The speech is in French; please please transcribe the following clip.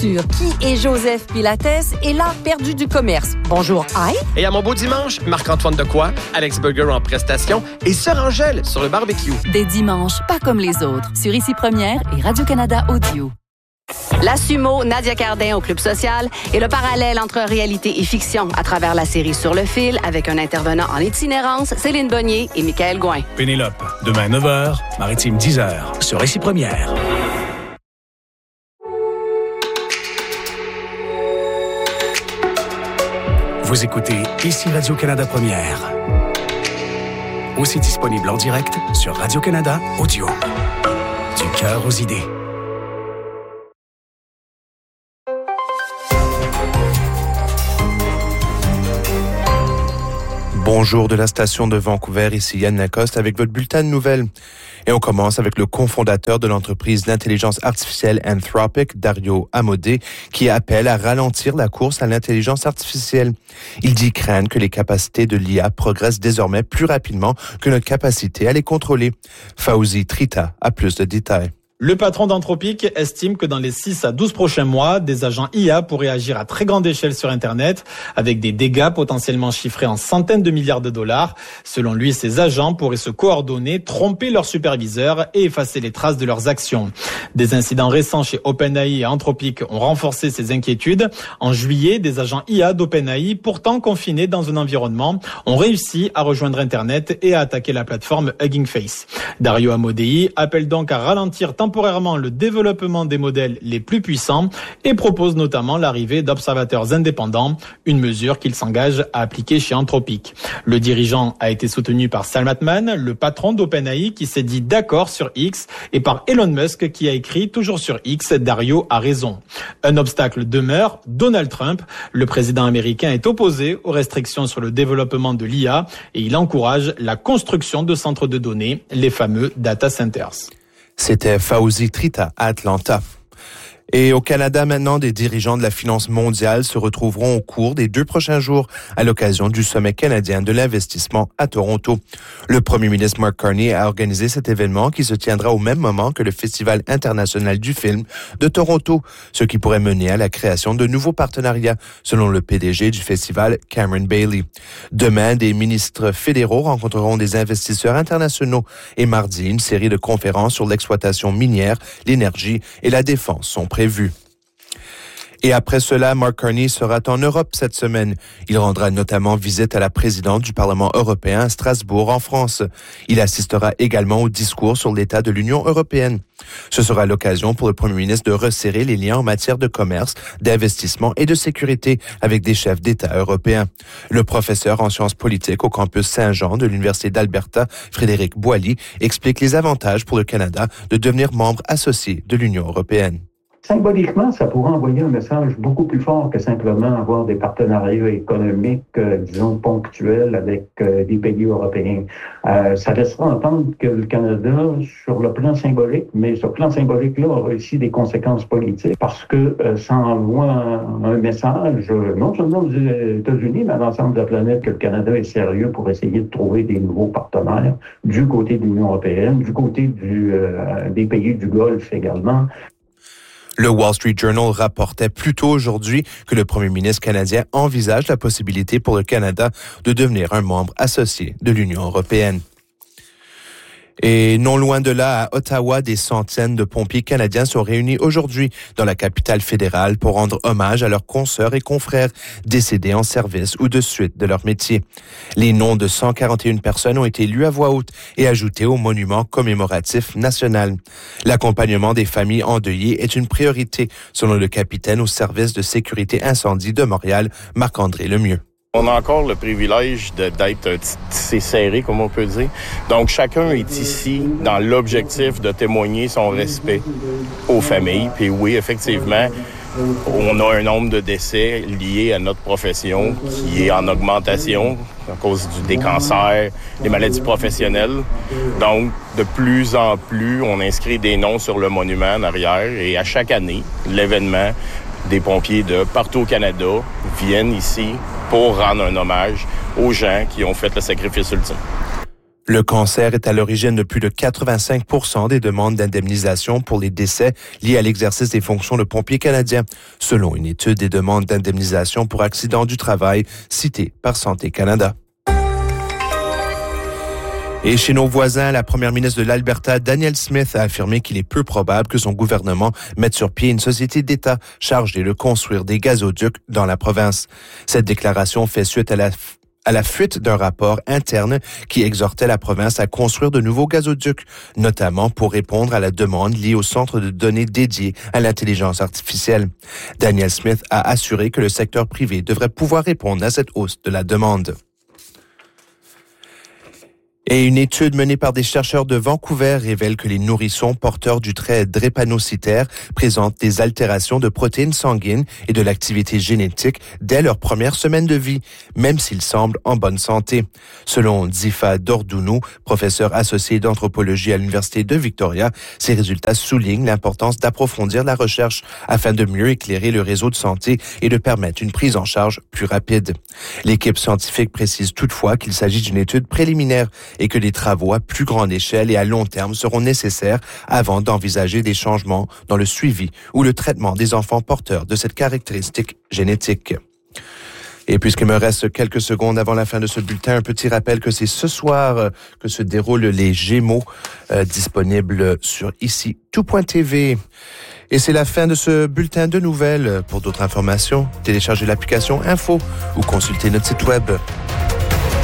Qui est Joseph Pilates et l'art perdu du commerce? Bonjour, aïe! Et à mon beau dimanche, Marc-Antoine Decoy, Alex Burger en prestation et Sœur Angèle sur le barbecue. Des dimanches pas comme les autres, sur Ici Première et Radio-Canada Audio. La sumo Nadia Cardin au Club Social et le parallèle entre réalité et fiction à travers la série Sur le fil avec un intervenant en itinérance, Céline Bonnier et Michael Gouin. Pénélope, demain 9h, Maritime 10h, sur Ici Première. Vous écoutez Ici Radio-Canada Première. Aussi disponible en direct sur Radio-Canada Audio. Du cœur aux idées. Bonjour de la station de Vancouver, ici Yann Lacoste avec votre bulletin de nouvelles. Et on commence avec le cofondateur de l'entreprise d'intelligence artificielle Anthropic, Dario Amodei, qui appelle à ralentir la course à l'intelligence artificielle. Il dit craindre que les capacités de l'IA progressent désormais plus rapidement que notre capacité à les contrôler. Fawzi Trita a plus de détails. Le patron d'Anthropic estime que dans les 6 à 12 prochains mois, des agents IA pourraient agir à très grande échelle sur Internet, avec des dégâts potentiellement chiffrés en centaines de milliards de dollars. Selon lui, ces agents pourraient se coordonner, tromper leurs superviseurs et effacer les traces de leurs actions. Des incidents récents chez OpenAI et Anthropic ont renforcé ces inquiétudes. En juillet, des agents IA d'OpenAI, pourtant confinés dans un environnement, ont réussi à rejoindre Internet et à attaquer la plateforme Hugging Face. Dario Amodei appelle donc à ralentir temporairement le développement des modèles les plus puissants et propose notamment l'arrivée d'observateurs indépendants, une mesure qu'il s'engage à appliquer chez Anthropic. Le dirigeant a été soutenu par Sam Altman, le patron d'OpenAI qui s'est dit d'accord sur X, et par Elon Musk qui a écrit toujours sur X, Dario a raison. Un obstacle demeure, Donald Trump. Le président américain est opposé aux restrictions sur le développement de l'IA et il encourage la construction de centres de données, les fameux data centers. C'était Fawzi Trita à Atlanta. Et au Canada, maintenant, des dirigeants de la finance mondiale se retrouveront au cours des 2 prochains jours à l'occasion du Sommet canadien de l'investissement à Toronto. Le premier ministre Mark Carney a organisé cet événement qui se tiendra au même moment que le Festival international du film de Toronto, ce qui pourrait mener à la création de nouveaux partenariats, selon le PDG du festival, Cameron Bailey. Demain, des ministres fédéraux rencontreront des investisseurs internationaux et mardi, une série de conférences sur l'exploitation minière, l'énergie et la défense sont prévues. Et après cela, Mark Carney sera en Europe cette semaine. Il rendra notamment visite à la présidente du Parlement européen à Strasbourg, en France. Il assistera également au discours sur l'état de l'Union européenne. Ce sera l'occasion pour le premier ministre de resserrer les liens en matière de commerce, d'investissement et de sécurité avec des chefs d'État européens. Le professeur en sciences politiques au campus Saint-Jean de l'Université d'Alberta, Frédéric Boilly, explique les avantages pour le Canada de devenir membre associé de l'Union européenne. Symboliquement, ça pourrait envoyer un message beaucoup plus fort que simplement avoir des partenariats économiques, disons, ponctuels avec des pays européens. Ça laissera entendre que le Canada, sur le plan symbolique, mais ce plan symbolique-là aura aussi des conséquences politiques parce que ça envoie un message, non seulement aux États-Unis, mais à l'ensemble de la planète, que le Canada est sérieux pour essayer de trouver des nouveaux partenaires du côté de l'Union européenne, du côté des pays du Golfe également. Le Wall Street Journal rapportait plus tôt aujourd'hui que le premier ministre canadien envisage la possibilité pour le Canada de devenir un membre associé de l'Union européenne. Et non loin de là, à Ottawa, des centaines de pompiers canadiens sont réunis aujourd'hui dans la capitale fédérale pour rendre hommage à leurs consoeurs et confrères décédés en service ou de suite de leur métier. Les noms de 141 personnes ont été lus à voix haute et ajoutés au monument commémoratif national. L'accompagnement des familles endeuillées est une priorité, selon le capitaine au service de sécurité incendie de Montréal, Marc-André Lemieux. On a encore le privilège d'être tissé serré, comme on peut dire. Donc, chacun est ici dans l'objectif de témoigner son respect aux familles. Puis oui, effectivement, on a un nombre de décès liés à notre profession qui est en augmentation à cause des cancers, des maladies professionnelles. Donc, de plus en plus, on inscrit des noms sur le monument en arrière. Et à chaque année, l'événement, des pompiers de partout au Canada viennent ici pour rendre un hommage aux gens qui ont fait le sacrifice ultime. Le cancer est à l'origine de plus de 85% des demandes d'indemnisation pour les décès liés à l'exercice des fonctions de pompiers canadiens, selon une étude des demandes d'indemnisation pour accidents du travail citée par Santé Canada. Et chez nos voisins, la première ministre de l'Alberta, Danielle Smith, a affirmé qu'il est peu probable que son gouvernement mette sur pied une société d'État chargée de construire des gazoducs dans la province. Cette déclaration fait suite à la fuite d'un rapport interne qui exhortait la province à construire de nouveaux gazoducs, notamment pour répondre à la demande liée au centre de données dédié à l'intelligence artificielle. Danielle Smith a assuré que le secteur privé devrait pouvoir répondre à cette hausse de la demande. Et une étude menée par des chercheurs de Vancouver révèle que les nourrissons porteurs du trait drépanocytaire présentent des altérations de protéines sanguines et de l'activité génétique dès leur première semaine de vie, même s'ils semblent en bonne santé. Selon Zifa Dordounou, professeur associé d'anthropologie à l'Université de Victoria, ces résultats soulignent l'importance d'approfondir la recherche afin de mieux éclairer le réseau de santé et de permettre une prise en charge plus rapide. L'équipe scientifique précise toutefois qu'il s'agit d'une étude préliminaire et que des travaux à plus grande échelle et à long terme seront nécessaires avant d'envisager des changements dans le suivi ou le traitement des enfants porteurs de cette caractéristique génétique. Et puisqu'il me reste quelques secondes avant la fin de ce bulletin, un petit rappel que c'est ce soir que se déroulent les Gémeaux, disponibles sur ici tout.tv. Et c'est la fin de ce bulletin de nouvelles. Pour d'autres informations, téléchargez l'application Info ou consultez notre site web